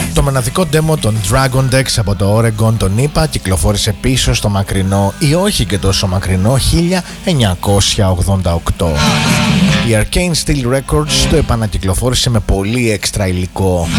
Το μοναδικό demo των Dragon Dex από το Oregon, τον είπα, κυκλοφόρησε πίσω στο μακρινό ή όχι και τόσο μακρινό 1988. Η Arcane Steel Records το επανακυκλοφόρησε με πολύ έξτρα υλικό.